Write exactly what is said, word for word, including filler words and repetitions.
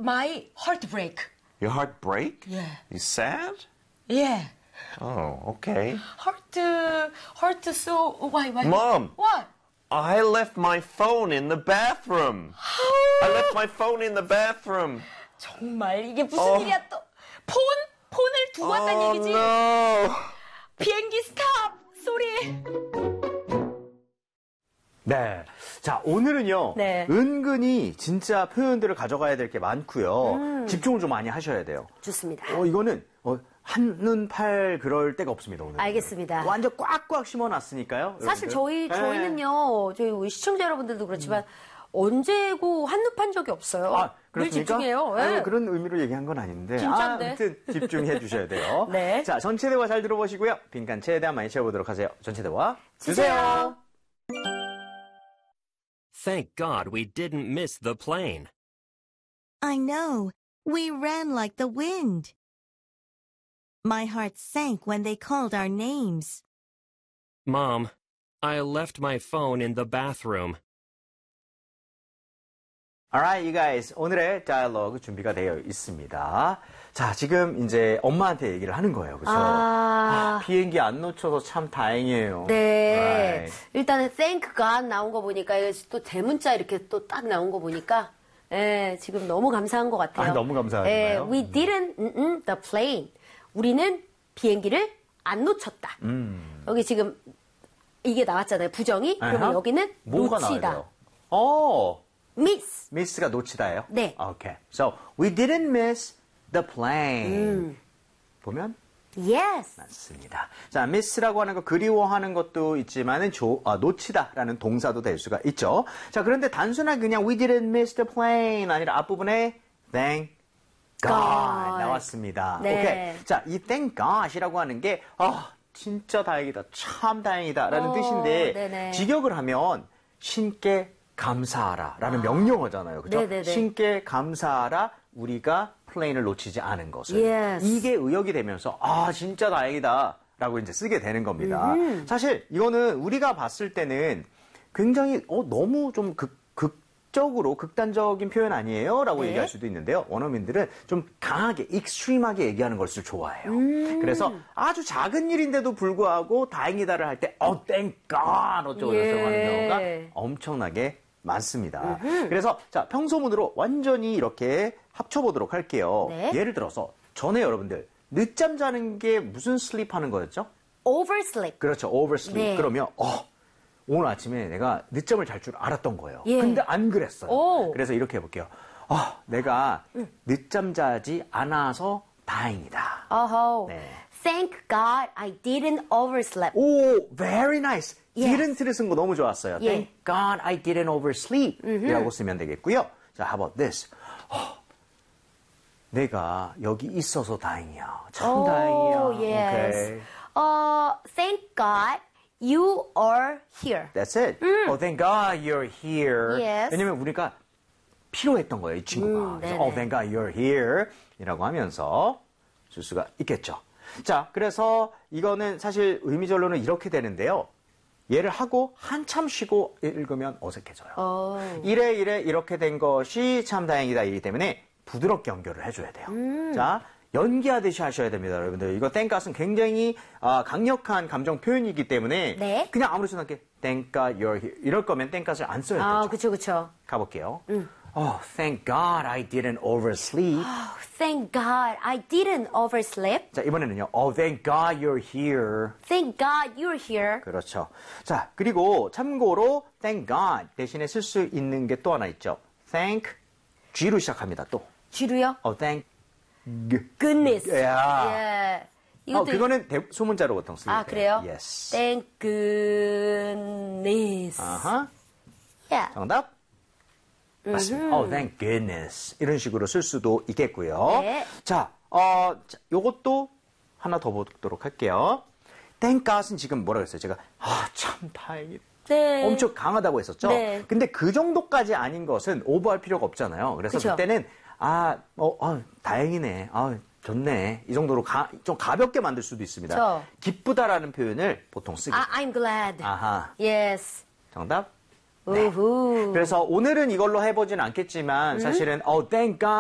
my heart break. Your heart break? Yeah. You sad? Yeah. Oh, okay. Heart, heart so, why, why? Mom. What? I left my phone in the bathroom. I left my phone in the bathroom. 정말 이게 무슨 어. 일이야 또? 폰? 폰을 두고 왔단 Oh, 얘기지? no. 비행기 스탑! 소리! 네. 자, 오늘은요. 네. 은근히 진짜 표현들을 가져가야 될 게 많고요. 음. 집중을 좀 많이 하셔야 돼요. 좋습니다. 어, 이거는 어, 한눈 팔 그럴 데가 없습니다, 오늘. 알겠습니다. 완전 꽉꽉 심어놨으니까요. 사실 여러분들. 저희, 네. 저희는요, 저희 우리 시청자 여러분들도 그렇지만, 언제고 한눈 판 적이 없어요. 아, 늘 그렇습니까? 집중해요. 아니, 네. 그런 의미로 얘기한 건 아닌데. 진짠데. 아, 아무튼 집중해 주셔야 돼요. 네. 자, 전체 대화 잘 들어보시고요. 빈칸 최대한 많이 채워보도록 하세요. 전체 대화 주세요. Thank God we didn't miss the plane. I know. We ran like the wind. My heart sank when they called our names. Mom, I left my phone in the bathroom. Alright, you guys. 오늘의 다이얼로그 준비가 되어 있습니다. 자, 지금 이제 엄마한테 얘기를 하는 거예요. 그죠? 아. 아, 비행기 안 놓쳐서 참 다행이에요. 네. Right. 일단은 thank God 나온 거 보니까, 이거 또 대문자 이렇게 또 딱 나온 거 보니까, 예, 지금 너무 감사한 것 같아요. 아, 너무 감사하네요. 예, we didn't, mm, mm, the plane. 우리는 비행기를 안 놓쳤다. 음. 여기 지금 이게 나왔잖아요. 부정이. 그러면 아하. 여기는 뭐가 놓치다. 나와요? 어, miss. miss가 놓치다예요? 네. Okay. So, we didn't miss the plane. 보면 yes. 맞습니다. 자, miss라고 하는 거 그리워하는 것도 있지만은 조, 아, 놓치다라는 동사도 될 수가 있죠. 자, 그런데 단순하게 그냥 we didn't miss the plane 아니라 앞부분에 thank God, God. 나왔습니다. 네. 오케이. 자, 이 thank God이라고 하는 게 아, 진짜 다행이다. 참 다행이다라는 오, 뜻인데 네네. 직역을 하면 신께 감사하라라는 명령어잖아요. 그죠? 네네네. 신께 감사하라. 우리가 플레인을 놓치지 않은 것을. Yes. 이게 의역이 되면서 아 진짜 다행이다 라고 이제 쓰게 되는 겁니다. 음. 사실 이거는 우리가 봤을 때는 굉장히 어, 너무 좀 극, 극적으로 극단적인 표현 아니에요? 라고 네. 얘기할 수도 있는데요. 원어민들은 좀 강하게 익스트림하게 얘기하는 것을 좋아해요. 음. 그래서 아주 작은 일인데도 불구하고 다행이다를 할 때 어, thank God 어쩌고 예. 저쩌고 하는 경우가 엄청나게 많습니다. 그래서 자 평소문으로 완전히 이렇게 합쳐보도록 할게요. 네. 예를 들어서 전에 여러분들 늦잠 자는 게 무슨 슬립 하는 거였죠? oversleep. 그렇죠. oversleep. 네. 그러면 어, 오늘 아침에 내가 늦잠을 잘 줄 알았던 거예요. 예. 근데 안 그랬어요. 오. 그래서 이렇게 해볼게요. 아, 내가 늦잠 자지 않아서 다행이다. 어허. 네. Thank God I didn't oversleep. 오, very nice. Yes. didn't를 쓴 거 너무 좋았어요. 예. Thank God I didn't oversleep. 이라고 쓰면 되겠고요. 자, how about this? 어, 내가 여기 있어서 다행이야. 참 Oh, 다행이야. yes. Okay. 어, thank God you are here. That's it. Oh, thank God you're here. Yes. 왜냐면 우리가 필요했던 거예요, 이 친구가. 음, 그래서 네네. oh, thank God you're here. 이라고 하면서 쓸 수가 있겠죠. 자, 그래서 이거는 사실 의미절로는 이렇게 되는데요. 얘를 하고 한참 쉬고 읽으면 어색해져요. 어. 이래 이래 이렇게 된 것이 참 다행이다 이기 때문에 부드럽게 연결을 해줘야 돼요. 음. 자, 연기하듯이 하셔야 됩니다, 여러분들. 이거 땡갓은 굉장히 아, 강력한 감정 표현이기 때문에 네. 그냥 아무렇지도 않게 thank God you're here 이럴 거면 땡갓을 안 써야 아, 되죠. 그쵸, 그쵸. 가볼게요. Oh, thank God I didn't oversleep. Oh, thank God I didn't oversleep. 자, 이번에는요. Oh, thank God you're here. Thank God you're here. 그렇죠. 자, 그리고 참고로 thank God 대신에 쓸 수 있는 게 또 하나 있죠. thank G로 시작합니다. 또. 쥐루요? Oh, thank G. Goodness. 야. 예. 어, 이것도 그거는 대, 소문자로 보통 쓰게 아, 그래요? Yes. Thank goodness. 아하. Yeah. 정답? 맞습니다. Oh, thank goodness. 이런 식으로 쓸 수도 있겠고요. 네. 자, 어, 자, 요것도 하나 더 보도록 할게요. thank God은 지금 뭐라고 했어요? 제가, 아, 참 다행이다. 네. 엄청 강하다고 했었죠? 네. 근데 그 정도까지 아닌 것은 오버할 필요가 없잖아요. 그래서 그쵸. 그때는, 아, 어, 아, 다행이네. 아, 좋네. 이 정도로 가, 좀 가볍게 만들 수도 있습니다. 그쵸. 기쁘다라는 표현을 보통 쓰게 아, 돼요. I'm glad. 아하. Yes. 정답? 네. 우후. 그래서 오늘은 이걸로 해보진 않겠지만 사실은 oh thank God